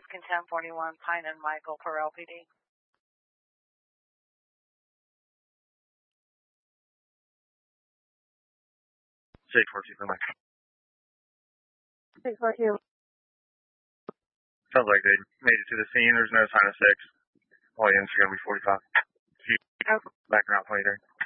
Lincoln 1041, Pine and Michael per LPD. 642 for Michael. 642. Sounds like they made it to the scene. There's no sign of 6. All the ends are going to be 45. Okay. Back around 23.